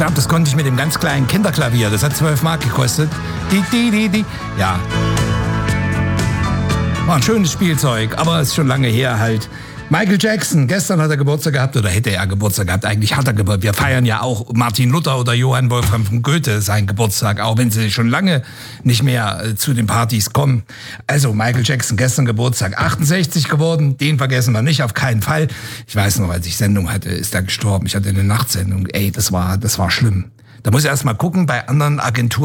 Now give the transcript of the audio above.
glaube, das konnte ich mit dem ganz kleinen Kinderklavier. Das hat 12 Mark gekostet. Ja. War ein schönes Spielzeug, aber ist schon lange her halt. Michael Jackson, gestern hat er Geburtstag gehabt, oder hätte er Geburtstag gehabt, eigentlich hat er Geburtstag. Wir feiern ja auch Martin Luther oder Johann Wolfgang von Goethe seinen Geburtstag, auch wenn sie schon lange nicht mehr zu den Partys kommen. Also Michael Jackson, gestern Geburtstag, 68 geworden, den vergessen wir nicht, auf keinen Fall. Ich weiß noch, als ich Sendung hatte, ist er gestorben. Ich hatte eine Nachtsendung, das war schlimm. Da muss ich erst mal gucken, bei anderen Agenturen